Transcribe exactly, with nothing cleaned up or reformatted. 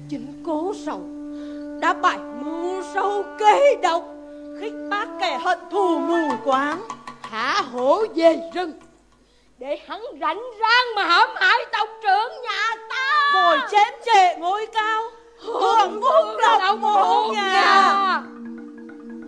Chính Cố Sầu đã bày mưu sâu kế độc, khích bác kẻ hận thù mù quáng, thả hổ về rừng, để hắn rảnh rang mà hãm hại tộc trưởng nhà ta, rồi chém chệ